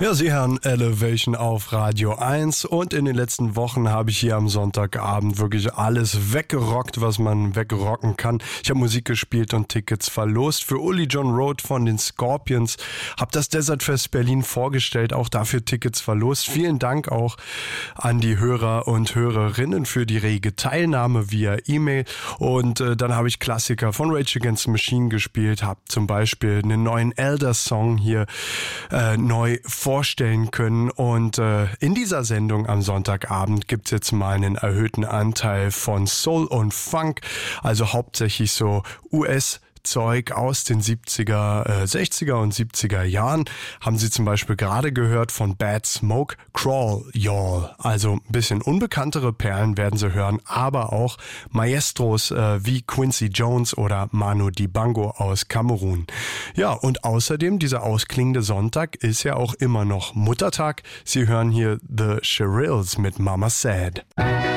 Ja, Sie hören Elevation auf Radio 1 und in den letzten Wochen habe ich hier am Sonntagabend wirklich alles weggerockt, was man wegrocken kann. Ich habe Musik gespielt und Tickets verlost für Uli John Roth von den Scorpions, habe das Desert Fest Berlin vorgestellt, auch dafür Tickets verlost. Vielen Dank auch an die Hörer und Hörerinnen für die rege Teilnahme via E-Mail und dann habe ich Klassiker von Rage Against the Machine gespielt, habe zum Beispiel einen neuen Elder-Song hier neu vorstellen können und in dieser Sendung am Sonntagabend gibt's jetzt mal einen erhöhten Anteil von Soul und Funk, also hauptsächlich so US-Zeug aus den 60er und 70er Jahren. Haben Sie zum Beispiel gerade gehört von Bad Smoke, Crawl Y'all. Also ein bisschen unbekanntere Perlen werden Sie hören, aber auch Maestros wie Quincy Jones oder Manu Dibango aus Kamerun. Ja, und außerdem, dieser ausklingende Sonntag ist ja auch immer noch Muttertag. Sie hören hier The Shirelles mit Mama Said.